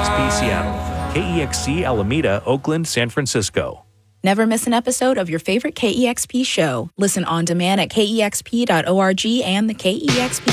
KEXP Seattle, KEXC Alameda, Oakland, San Francisco. Never miss an episode of your favorite KEXP show. Listen on demand at kexp.org and the KEXP